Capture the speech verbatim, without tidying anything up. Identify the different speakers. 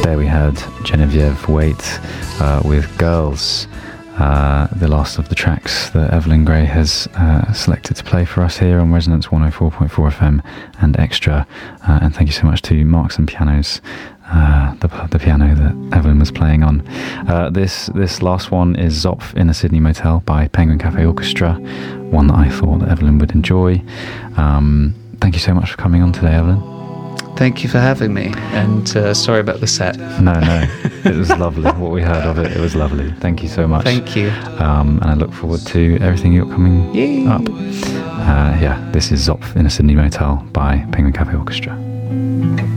Speaker 1: There we heard Genevieve Waite uh, with Girls, uh, the last of the tracks that Evelyn Gray has uh, selected to play for us here on Resonance one oh four point four F M and Extra. Uh, and thank you so much to Marks and Pianos, uh, the, the piano that Evelyn was playing on. Uh, this this last one is Zopf in a Sydney Motel by Penguin Cafe Orchestra, one that I thought that Evelyn would enjoy. Um, thank you so much for coming on today, Evelyn.
Speaker 2: Thank you for having me, and uh, sorry about the set.
Speaker 1: No, no, it was lovely. What we heard of it, it was lovely. Thank you so much.
Speaker 2: Thank you.
Speaker 1: Um, and I look forward to everything you've got coming
Speaker 2: Yay.
Speaker 1: up. Uh, yeah, this is Zopf in a Sydney Motel by Penguin Cafe Orchestra.